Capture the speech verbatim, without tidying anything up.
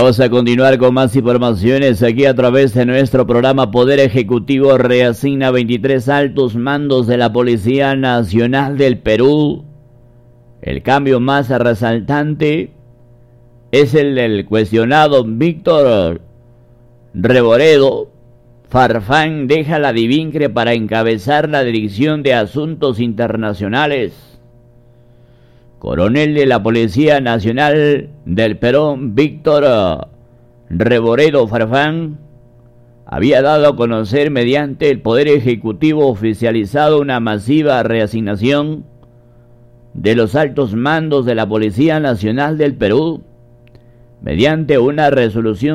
Vamos a continuar con más informaciones aquí a través de nuestro programa. Poder Ejecutivo reasigna veintitrés altos mandos de la Policía Nacional del Perú. El cambio más resaltante es el del cuestionado Víctor Reboredo. Farfán deja la Divincre para encabezar la Dirección de Asuntos Internacionales. Coronel de la Policía Nacional del Perú, Víctor Reboredo Farfán, había dado a conocer mediante el Poder Ejecutivo oficializado una masiva reasignación de los altos mandos de la Policía Nacional del Perú mediante una resolución